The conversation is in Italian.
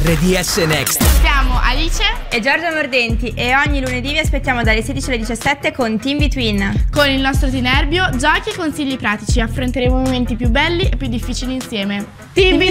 RDS Next. Siamo Alice e Giorgia Mordenti e ogni lunedì vi aspettiamo dalle 16 alle 17 con Team Between. Con il nostro Tinerbio, giochi e consigli pratici. Affronteremo i momenti più belli e più difficili insieme. Team